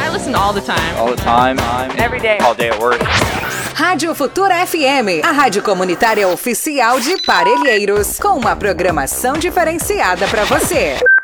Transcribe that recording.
I listen all the time. All the time. Every day. All day at work. Rádio Futura FM, a rádio comunitária oficial de Parelheiros, com uma programação diferenciada para você.